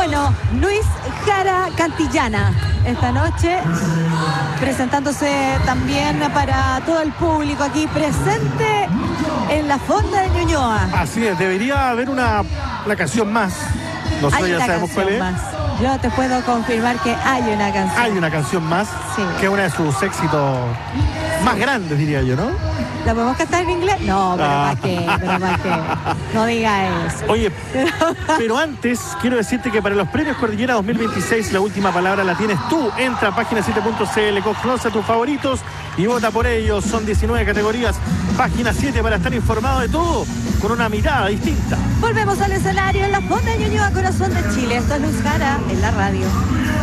Bueno, Luis Jara Cantillana, esta noche presentándose también para todo el público aquí presente en la Fonda de Ñuñoa. Así es, debería haber una canción más. Nosotros ya sabemos cuál es. Más. Yo te puedo confirmar que hay una canción. Hay una canción más, sí, que es una de sus éxitos más grandes, diría yo, ¿no? ¿La podemos cantar en inglés? No, pero ¿para qué? No diga eso. Oye, pero antes quiero decirte que para los premios Cordillera 2026 la última palabra la tienes tú. Entra a página7.cl, conoce a tus favoritos y vota por ellos. Son 19 categorías. Página 7 para estar informado de todo con una mirada distinta. Volvemos al escenario en la Fonda de Ñuñoa, corazón de Chile. Esto es Luis Jara en la radio.